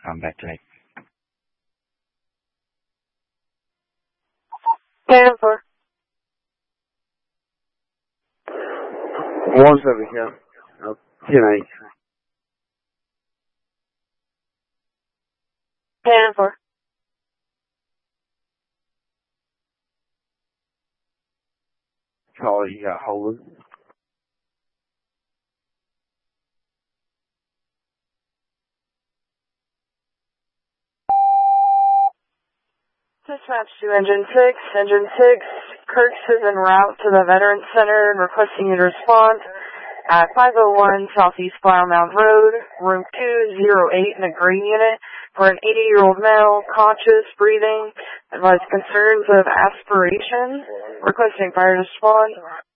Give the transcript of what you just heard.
I'm back to it. Denver. 170 here. 10-8. Denver. Charlie, you got holding. Dispatch to Engine 6. Engine 6, Kirks is en route to the Veterans Center and requesting you to respond at 501 Southeast Flower Mound Road, room 208 in the green unit for an 80-year-old male, conscious, breathing, advised concerns of aspiration, requesting fire to respond.